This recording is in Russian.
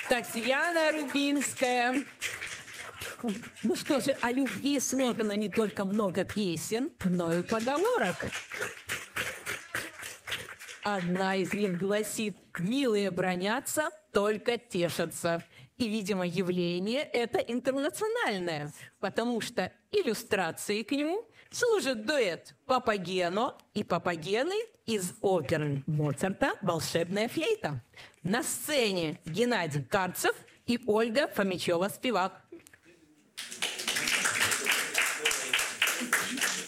Татьяна Рубинская. Ну что же, о любви сложено не только много песен, но и поговорок. Одна из них гласит: «Милые бранятся, только тешатся». И, видимо, явление это интернациональное, потому что иллюстрацией к нему служит дуэт Папагено и Папагены из оперы Моцарта «Волшебная флейта». На сцене Геннадий Карцев и Ольга Фомичева-Спивак.